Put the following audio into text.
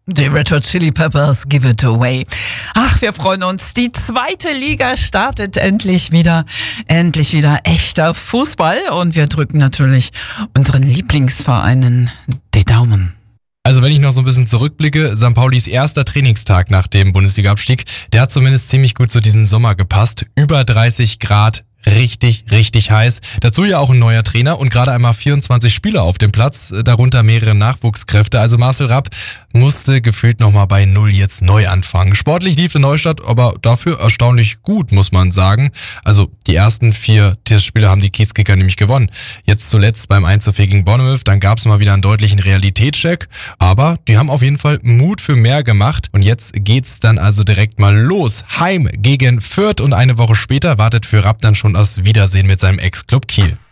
Die Red Hot Chili Peppers, Give It Away. Ach, wir freuen uns. Die zweite Liga startet endlich wieder. Endlich wieder echter Fußball. Und wir drücken natürlich unseren Lieblingsvereinen die Daumen. Also wenn ich noch so ein bisschen zurückblicke, St. Paulis erster Trainingstag nach dem Bundesliga-Abstieg, der hat zumindest ziemlich gut zu diesem Sommer gepasst. Über 30 Grad. Richtig, richtig heiß. Dazu ja auch ein neuer Trainer und gerade einmal 24 Spieler auf dem Platz, darunter mehrere Nachwuchskräfte. Also Marcel Rapp musste gefühlt nochmal bei Null jetzt neu anfangen. Sportlich lief in Neustadt, aber dafür erstaunlich gut, muss man sagen. Also die ersten 4 Testspiele haben die Kiezkicker nämlich gewonnen. Jetzt zuletzt beim 1:4 gegen Bournemouth, dann gab es mal wieder einen deutlichen Realitätscheck. Aber die haben auf jeden Fall Mut für mehr gemacht. Und jetzt geht's dann also direkt mal los. Heim gegen Fürth und eine Woche später wartet für Rapp dann schon das Wiedersehen mit seinem Ex-Club Kiel.